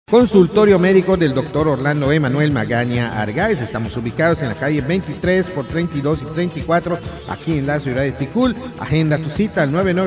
Consultorio médico del doctor Orlando Emanuel Magaña Argáez. Estamos ubicados en la calle 23 por 32 y 34, aquí en la ciudad de Ticul. Agenda tu cita al 99